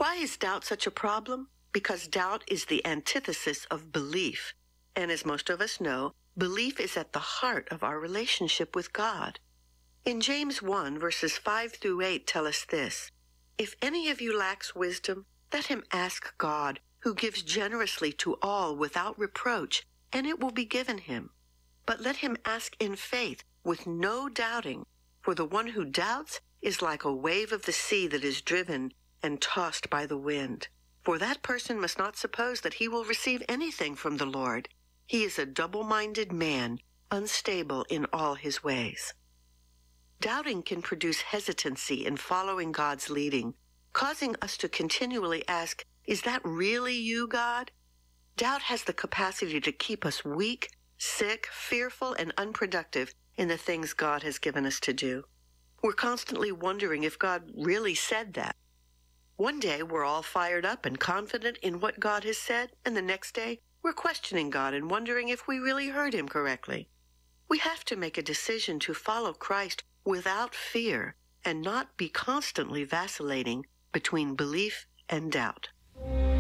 Why is doubt such a problem? Because doubt is the antithesis of belief. And as most of us know, belief is at the heart of our relationship with God. In James 1, verses 5 through 8 tell us this: "If any of you lacks wisdom, let him ask God, who gives generously to all without reproach, and it will be given him. But let him ask in faith, with no doubting, for the one who doubts is like a wave of the sea that is driven and tossed by the wind. For that person must not suppose that he will receive anything from the Lord. He is a double-minded man, unstable in all his ways." Doubting can produce hesitancy in following God's leading, causing us to continually ask, "Is that really you, God?" Doubt has the capacity to keep us weak, sick, fearful, and unproductive in the things God has given us to do. We're constantly wondering if God really said that. One day we're all fired up and confident in what God has said, and the next day we're questioning God and wondering if we really heard him correctly. We have to make a decision to follow Christ without fear and not be constantly vacillating between belief and doubt.